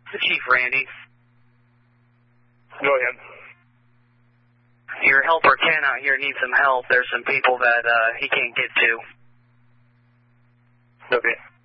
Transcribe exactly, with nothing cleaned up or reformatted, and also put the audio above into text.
Chief Randy. Go ahead. Your helper Ken out here needs some help. There's some people that uh, he can't get to. Okay.